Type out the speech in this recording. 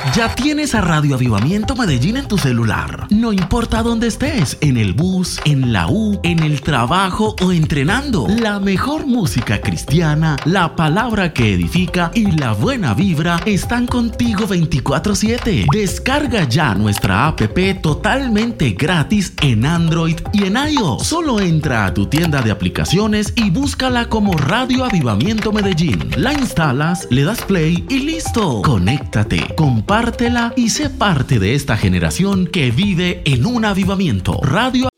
Ya tienes a Radio Avivamiento Medellín en tu celular. No importa dónde estés, en el bus, en la U, en el trabajo o entrenando. La mejor música cristiana, la palabra que edifica y la buena vibra están contigo 24/7. Descarga ya nuestra app totalmente gratis en Android y en iOS. Solo entra a tu tienda de aplicaciones y búscala como Radio Avivamiento Medellín. La instalas, le das play y listo. Conéctate, compártela y sé parte de esta generación que vive en un avivamiento. Radio